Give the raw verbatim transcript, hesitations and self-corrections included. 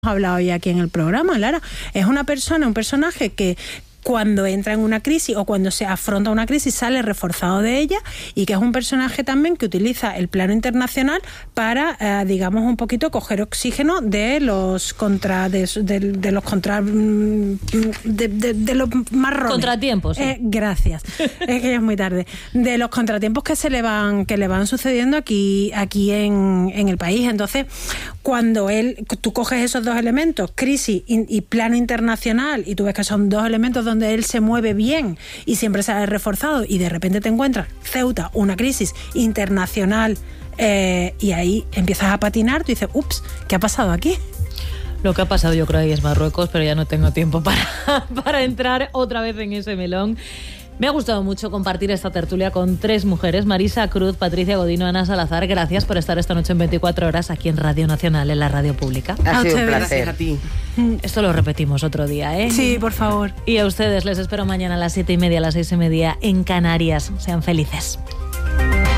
hablado ya aquí en el programa, Lara. Es una persona, un personaje que cuando entra en una crisis o cuando se afronta una crisis sale reforzado de ella, y que es un personaje también que utiliza el plano internacional para, eh, digamos, un poquito coger oxígeno de los contra de, de, de los contra de, de, de los marrones. Contratiempos. Sí. Eh, gracias. Es que ya es muy tarde. De los contratiempos que se le van que le van sucediendo aquí aquí en, en el país. Entonces, cuando él tú coges esos dos elementos, crisis y, y plano internacional, y tú ves que son dos elementos donde él se mueve bien y siempre sale reforzado, y de repente te encuentras Ceuta, una crisis internacional, eh, y ahí empiezas a patinar, tú dices, ups, ¿qué ha pasado aquí? Lo que ha pasado yo creo ahí es Marruecos, pero ya no tengo tiempo para, para entrar otra vez en ese melón. Me ha gustado mucho compartir esta tertulia con tres mujeres, Marisa Cruz, Patricia Godino, Ana Salazar. Gracias por estar esta noche en veinticuatro horas aquí en Radio Nacional, en la radio pública. Ha sido un placer. Gracias a ti. Esto lo repetimos otro día, ¿eh? Sí, por favor. Y a ustedes les espero mañana a las siete y media, a las seis y media en Canarias. Sean felices.